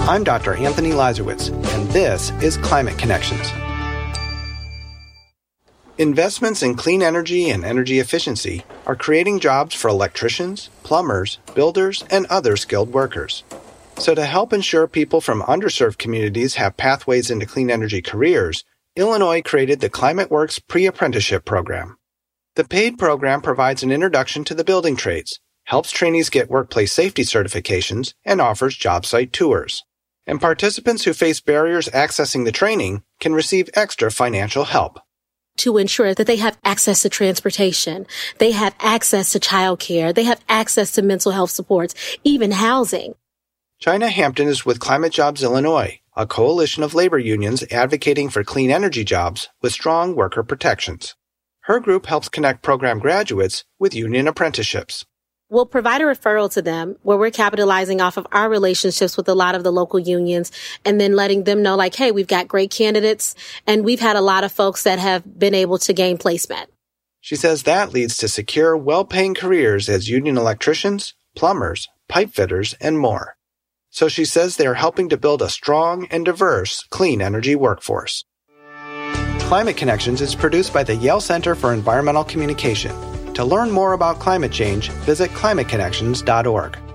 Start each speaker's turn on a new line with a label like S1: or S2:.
S1: I'm Dr. Anthony Lazarowitz, and this is Climate Connections. Investments in clean energy and energy efficiency are creating jobs for electricians, plumbers, builders, and other skilled workers. So to help ensure people from underserved communities have pathways into clean energy careers, Illinois created the ClimateWorks Pre-Apprenticeship Program. The paid program provides an introduction to the building trades, helps trainees get workplace safety certifications, and offers job site tours. And participants who face barriers accessing the training can receive extra financial help.
S2: To ensure that they have access to transportation, they have access to childcare, they have access to mental health supports, even housing.
S1: China Hampton is with Climate Jobs Illinois, a coalition of labor unions advocating for clean energy jobs with strong worker protections. Her group helps connect program graduates with union apprenticeships.
S2: We'll provide a referral to them where we're capitalizing off of our relationships with a lot of the local unions and then letting them know, like, hey, we've got great candidates and we've had a lot of folks that have been able to gain placement.
S1: She says that leads to secure, well-paying careers as union electricians, plumbers, pipe fitters, and more. So she says they are helping to build a strong and diverse clean energy workforce. Climate Connections is produced by the Yale Center for Environmental Communication. To learn more about climate change, visit climateconnections.org.